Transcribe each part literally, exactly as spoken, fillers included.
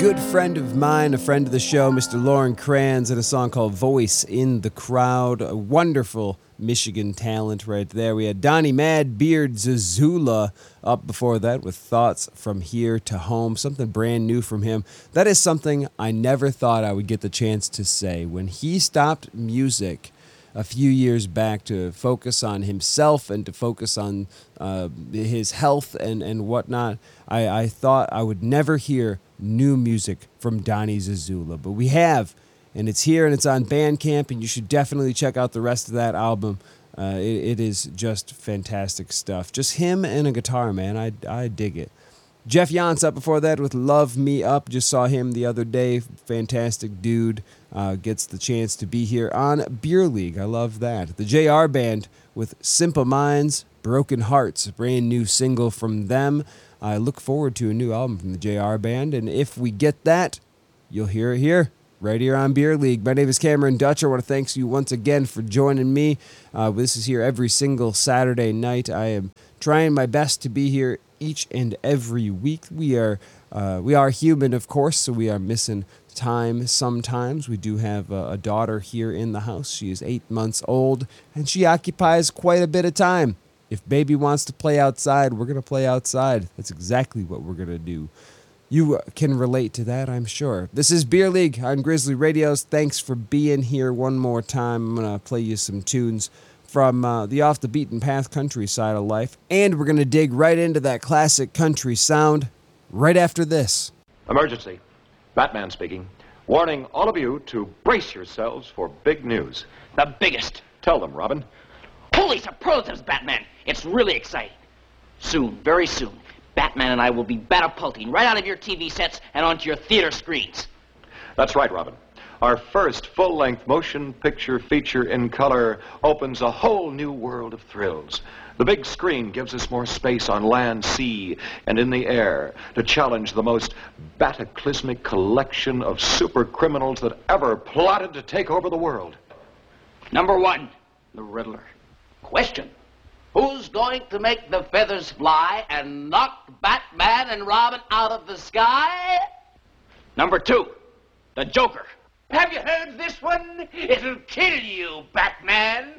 good friend of mine, a friend of the show, Mister Lauren Kranz, and a song called Voice in the Crowd. A wonderful Michigan talent right there. We had Donnie Mad Beard Zazula up before that with Thoughts from Here to Home, something brand new from him. That is something I never thought I would get the chance to say. When he stopped music a few years back to focus on himself and to focus on uh, his health and, and whatnot, I, I thought I would never hear new music from Donnie Zazula. But we have, and it's here and it's on Bandcamp, and you should definitely check out the rest of that album. Uh, it, it is just fantastic stuff. Just him and a guitar, man. I, I dig it. Jeff Yance up before that with Love Me Up. Just saw him the other day. Fantastic dude. Uh, gets the chance to be here on Beer League. I love that. The J R Band with Simple Minds, Broken Hearts. A brand new single from them. I look forward to a new album from the J R Band. And if we get that, you'll hear it here. Right here on Beer League. My name is Cameron Dutcher. I want to thank you once again for joining me. Uh, this is here every single Saturday night. I am trying my best to be here each and every week. We are uh, we are human, of course, so we are missing time sometimes. We do have a, a daughter here in the house. She is eight months old, and she occupies quite a bit of time. If baby wants to play outside, we're going to play outside. That's exactly what we're going to do. You can relate to that, I'm sure. This is Beer League on Grizzly Radios. Thanks for being here one more time. I'm going to play you some tunes from uh, the Off the Beaten Path country side of life. And we're going to dig right into that classic country sound right after this. Emergency. Batman speaking. Warning all of you to brace yourselves for big news. The biggest. Tell them, Robin. Holy superlatives, Batman. It's really exciting. Soon, very soon, Batman and I will be batapulting right out of your T V sets and onto your theater screens. That's right, Robin. Our first full-length motion picture feature in color opens a whole new world of thrills. The big screen gives us more space on land, sea, and in the air to challenge the most bataclysmic collection of super criminals that ever plotted to take over the world. Number one, the Riddler. Question. Who's going to make the feathers fly and knock Batman and Robin out of the sky? Number two, the Joker. Have you heard this one? It'll kill you, Batman.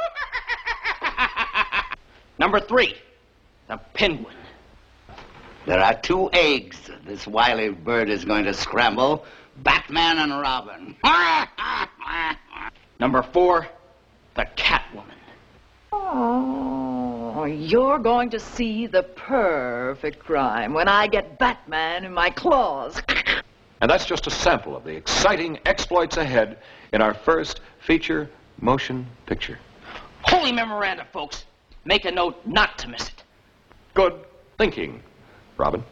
Number three, the Penguin. There are two eggs this wily bird is going to scramble, Batman and Robin. Number four, the Catwoman. Oh, you're going to see the perfect crime when I get Batman in my claws. And that's just a sample of the exciting exploits ahead in our first feature motion picture. Holy memoranda, folks. Make a note not to miss it. Good thinking, Robin.